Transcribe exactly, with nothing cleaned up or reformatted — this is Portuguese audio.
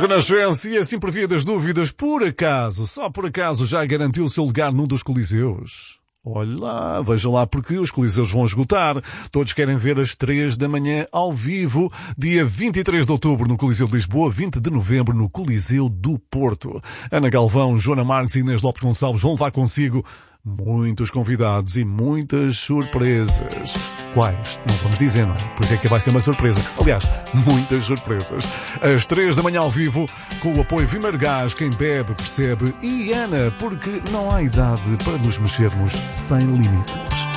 Renascença, e assim por via das dúvidas, por acaso, só por acaso, já garantiu o seu lugar num dos coliseus? Olha lá, vejam lá, porque os coliseus vão esgotar. Todos querem ver às três da manhã ao vivo, dia vinte e três de outubro no Coliseu de Lisboa, vinte de novembro no Coliseu do Porto. Ana Galvão, Joana Marques e Inês Lopes Gonçalves vão levar consigo muitos convidados e muitas surpresas. Quais? Não vamos dizer, não é? Por isso é que vai ser uma surpresa. Aliás, muitas surpresas. Às três da manhã ao vivo, com o apoio Vimergás, quem bebe percebe, e Ana, porque não há idade para nos mexermos sem limites.